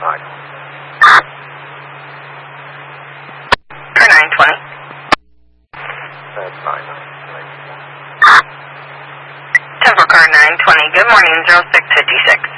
Right. Car 920. That's fine. 10 for car 920. Good morning, 0656.